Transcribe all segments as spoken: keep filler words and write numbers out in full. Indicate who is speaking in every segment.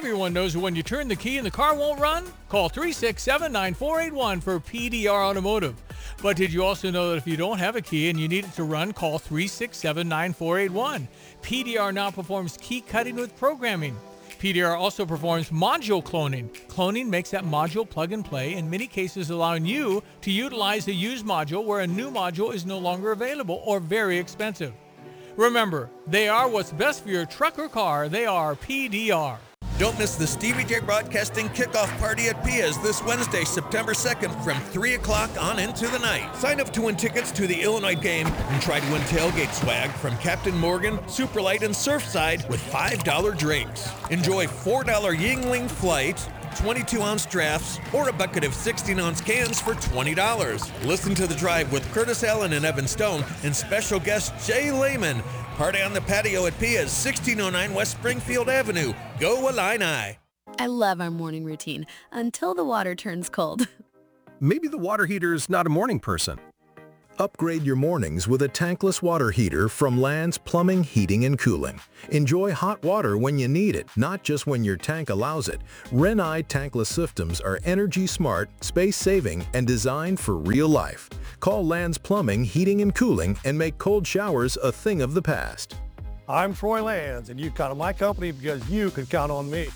Speaker 1: Everyone knows that when you turn the key and the car won't run, call three six seven, nine four eight one for P D R Automotive. But did you also know that if you don't have a key and you need it to run, call three six seven, nine four eight one. P D R now performs key cutting with programming. P D R also performs module cloning. Cloning makes that module plug and play, in many cases allowing you to utilize a used module where a new module is no longer available or very expensive. Remember, they are what's best for your truck or car. They are P D R.
Speaker 2: Don't miss the Stevie J Broadcasting Kickoff Party at Pia's this Wednesday, September second from three o'clock on into the night. Sign up to win tickets to the Illinois game and try to win tailgate swag from Captain Morgan, Superlight, and Surfside with five dollar drinks. Enjoy four dollar Yingling Flight, twenty-two ounce drafts, or a bucket of sixteen ounce cans for twenty dollars. Listen to The Drive with Curtis Allen and Evan Stone and special guest Jay Lehman. Party on the patio at Pia's, sixteen oh nine West Springfield Avenue. Go Illini!
Speaker 3: I love our morning routine until the water turns cold.
Speaker 4: Maybe the water heater's not a morning person.
Speaker 5: Upgrade your mornings with a tankless water heater from Land's Plumbing, Heating, and Cooling. Enjoy hot water when you need it, not just when your tank allows it. Renai tankless systems are energy smart, space-saving, and designed for real life. Call Land's Plumbing, Heating, and Cooling and make cold showers a thing of the past.
Speaker 6: I'm Troy Lands, and you count on my company because you can count on me.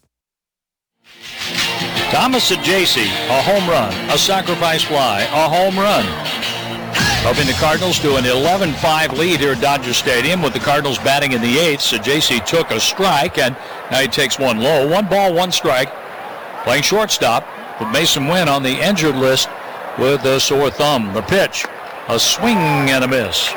Speaker 7: Thomas Saggese, a home run, a sacrifice fly, a home run. Helping the Cardinals to an eleven five lead here at Dodger Stadium with the Cardinals batting in the eighth. Saggese took a strike, and now he takes one low. One ball, one strike. Playing shortstop with Mason Wynn on the injured list with a sore thumb. The pitch, a swing and a miss.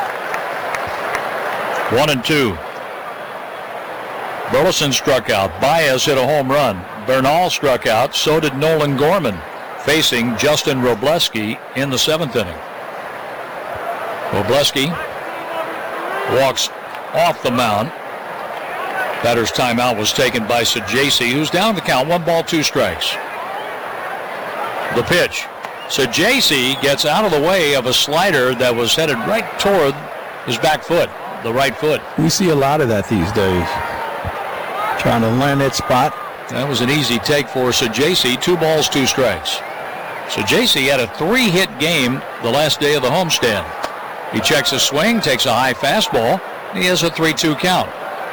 Speaker 7: One and two. Burleson struck out. Baez hit a home run. Bernal struck out. So did Nolan Gorman, facing Justin Robleski in the seventh inning. Robleski walks off the mound. Batter's timeout was taken by Saggese, who's down the count. One ball, two strikes. The pitch. Saggese gets out of the way of a slider that was headed right toward his back foot, the right foot.
Speaker 8: We see a lot of that these days. Trying to land that spot.
Speaker 7: That was an easy take for Saggese. Two balls, two strikes. Saggese had a three-hit game the last day of the homestand. He checks his swing, takes a high fastball. He has a three two count.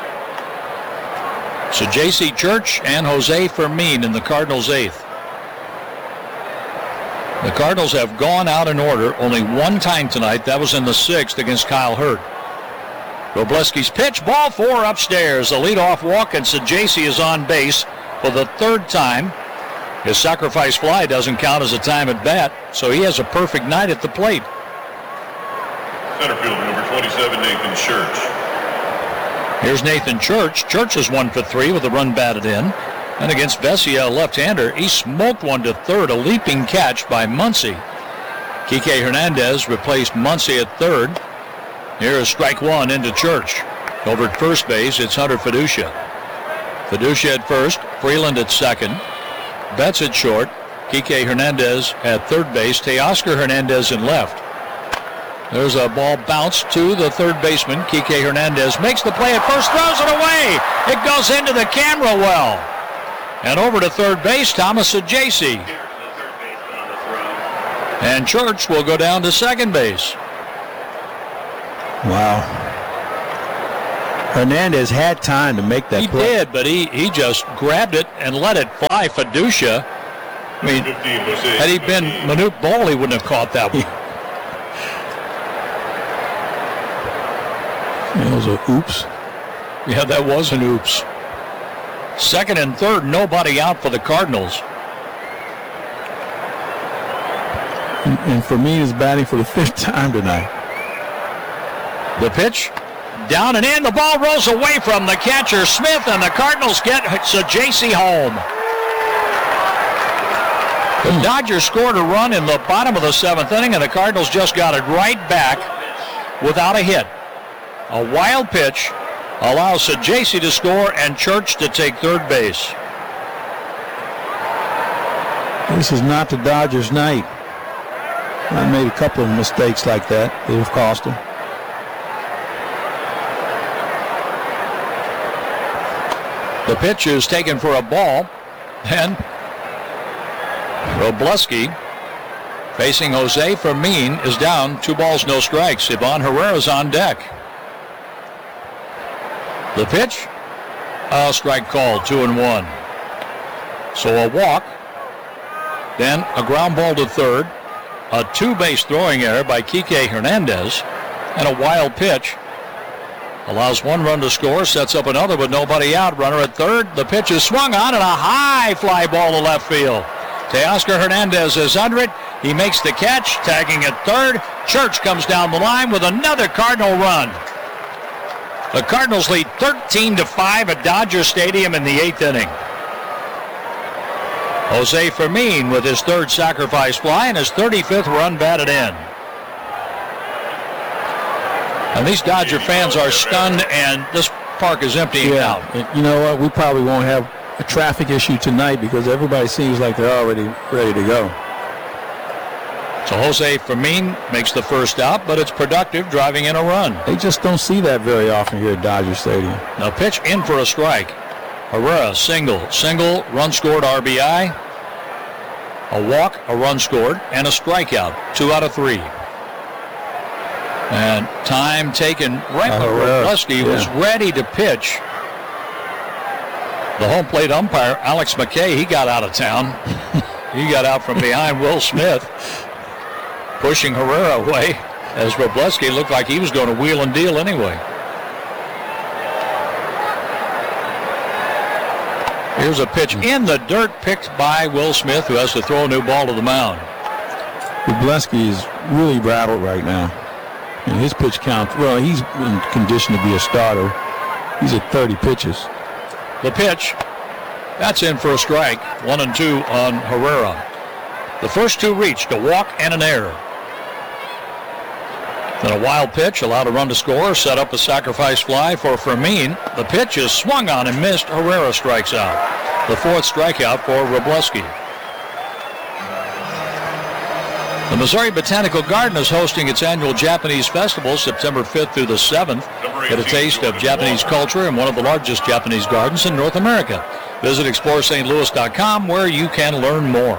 Speaker 7: Saggese, Church, and Jose Fermin in the Cardinals' eighth. The Cardinals have gone out in order only one time tonight. That was in the sixth against Kyle Hurt. Robleski's pitch, ball four upstairs. A leadoff walk, and Saggese is on base for the third time. His sacrifice fly doesn't count as a time at bat, so he has a perfect night at the plate.
Speaker 9: Center fielder number twenty-seven, Nathan Church.
Speaker 7: Here's Nathan Church. Church is one for three with a run batted in. And against Vesia, a left-hander, he smoked one to third, a leaping catch by Muncy. Kike Hernandez replaced Muncy at third. Here is strike one into Church. Over at first base, it's Hunter Fiducia. Fiducia at first, Freeland at second, Betts at short, Kike Hernandez at third base, Teoscar Hernandez in left. There's a ball bounced to the third baseman. Kike Hernandez makes the play at first, throws it away. It goes into the camera well. And over to third base, Thomas Saggese. And Church will go down to second base.
Speaker 8: Wow. Hernandez had time to make that
Speaker 7: he
Speaker 8: play.
Speaker 7: He did, but he, he just grabbed it and let it fly. Fiducia, I mean, had he been Manute Bol, he wouldn't have caught that one.
Speaker 8: It was a oops.
Speaker 7: Yeah, that was an oops. Second and third, nobody out for the Cardinals.
Speaker 8: And, and Fermin is batting for the fifth time tonight.
Speaker 7: The pitch, down and in. The ball rolls away from the catcher, Smith, and the Cardinals get Saggese home. The Dodgers scored a run in the bottom of the seventh inning, and the Cardinals just got it right back without a hit. A wild pitch allows Saggese to score and Church to take third base.
Speaker 8: This is not the Dodgers' night. I made a couple of mistakes like that that have cost them.
Speaker 7: The pitch is taken for a ball, and Robleski, facing Jose Fermin, is down. Two balls, no strikes. Ivan Herrera's on deck. The pitch, a strike call, two and one. So a walk, then a ground ball to third, a two-base throwing error by Kike Hernandez, and a wild pitch. Allows one run to score, sets up another with nobody out. Runner at third. The pitch is swung on, and a high fly ball to left field. Teoscar Hernandez is under it. He makes the catch, tagging at third. Church comes down the line with another Cardinal run. The Cardinals lead thirteen to five at Dodger Stadium in the eighth inning. Jose Fermin with his third sacrifice fly and his thirty-fifth run batted in. And these Dodger fans are stunned, and this park is emptying
Speaker 8: yeah.
Speaker 7: out.
Speaker 8: And you know what? We probably won't have a traffic issue tonight because everybody seems like they're already ready to go.
Speaker 7: So Jose Fermin makes the first out, but it's productive, driving in a run.
Speaker 8: They just don't see that very often here at Dodger Stadium.
Speaker 7: Now pitch in for a strike. Herrera, single, single, run scored, R B I. A walk, a run scored, and a strikeout. Two out of three. And time taken right
Speaker 8: uh,
Speaker 7: when Robleski yeah. was ready to pitch. The home plate umpire, Alex McKay, he got out of town. He got out from behind Will Smith, pushing Herrera away as Robleski looked like he was going to wheel and deal anyway. Here's a pitch in the dirt picked by Will Smith, who has to throw a new ball to the mound.
Speaker 8: Robleski is really rattled right now. And his pitch count, well, he's in condition to be a starter. He's at thirty pitches.
Speaker 7: The pitch, that's in for a strike. One and two on Herrera. The first two reached, a walk and an error. Then a wild pitch, allowed a run to score, set up a sacrifice fly for Fermin. The pitch is swung on and missed. Herrera strikes out. The fourth strikeout for Robleski. The Missouri Botanical Garden is hosting its annual Japanese Festival September fifth through the seventh. Get a taste of Japanese culture in one of the largest Japanese gardens in North America. Visit explore Saint Louis dot com where you can learn more.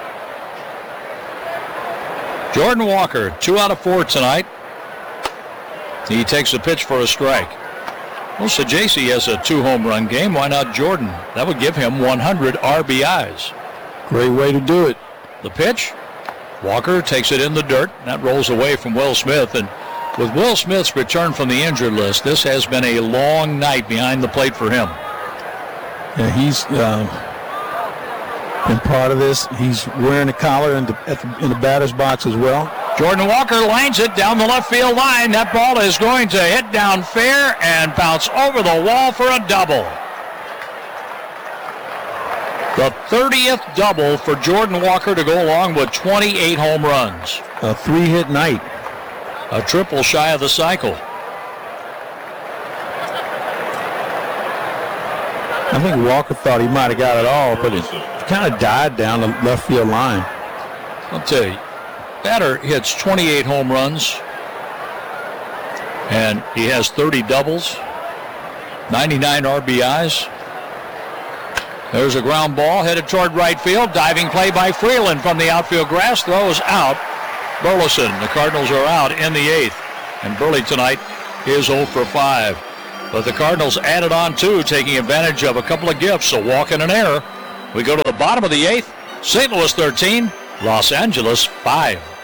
Speaker 7: Jordan Walker, two out of four tonight. He takes a pitch for a strike. Well, Sajaci has a two home run game. Why not Jordan? That would give him one hundred R B Is.
Speaker 8: Great way to do it.
Speaker 7: The pitch. Walker takes it in the dirt. That rolls away from Will Smith. And with Will Smith's return from the injured list, this has been a long night behind the plate for him.
Speaker 8: Yeah, he's uh, been part of this. He's wearing a collar in the, at the, in the batter's box as well.
Speaker 7: Jordan Walker lines it down the left field line. That ball is going to hit down fair and bounce over the wall for a double. The thirtieth double for Jordan Walker to go along with twenty-eight home runs.
Speaker 8: A three-hit night.
Speaker 7: A triple shy of the cycle.
Speaker 8: I think Walker thought he might have got it all, but it kind of died down the left field line.
Speaker 7: I'll tell you, batter hits twenty-eight home runs, and he has thirty doubles, ninety-nine R B Is. There's a ground ball headed toward right field. Diving play by Freeland from the outfield grass. Throws out Burleson. The Cardinals are out in the eighth. And Burley tonight is oh for five. But the Cardinals added on two, taking advantage of a couple of gifts, a walk and an error. We go to the bottom of the eighth. Saint Louis thirteen, Los Angeles five.